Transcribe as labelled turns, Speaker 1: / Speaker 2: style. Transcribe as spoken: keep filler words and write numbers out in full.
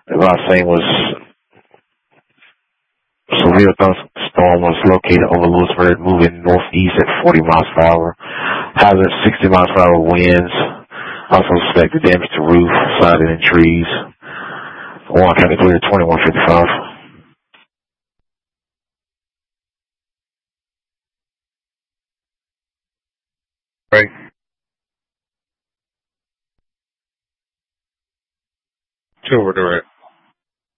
Speaker 1: The last thing was severe thunderstorm was located over Lewisburg, moving northeast at forty miles per hour. Hazard sixty miles per hour winds. Also suspected damage to roof, siding, and trees. Warren County clear twenty-one fifty-five.
Speaker 2: Right. Two over direct.